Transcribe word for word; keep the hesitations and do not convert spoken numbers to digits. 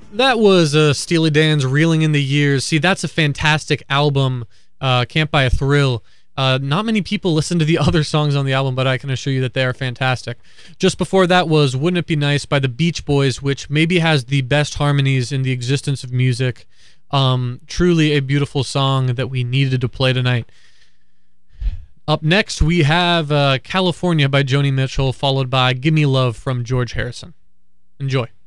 That was uh, Steely Dan's Reeling in the Years. See, that's a fantastic album. Uh, Can't Buy a Thrill. Uh, not many people listen to the other songs on the album, but I can assure you that they are fantastic. Just before that was Wouldn't It Be Nice by the Beach Boys, which maybe has the best harmonies in the existence of music. Um, truly a beautiful song that we needed to play tonight. Up next, we have uh, California by Joni Mitchell, followed by Gimme Love from George Harrison. Enjoy.